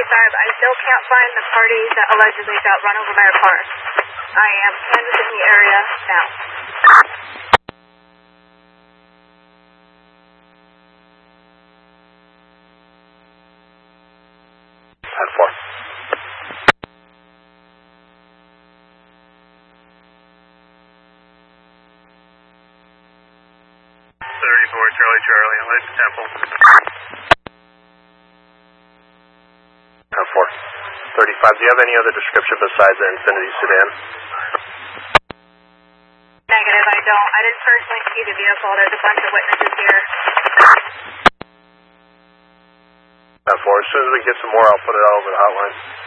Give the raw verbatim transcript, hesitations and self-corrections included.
thirty-five. I still can't find the party that allegedly got run over by a car. I am canvassing the area now. ten four. thirty-four, Charlie, Charlie, and Lake Temple. ten four. thirty-five, do you have any other description besides the Infiniti sedan? Negative, I don't. I didn't personally see the vehicle. There's a bunch of witnesses here. ten four, as soon as we get some more, I'll put it out over the hotline.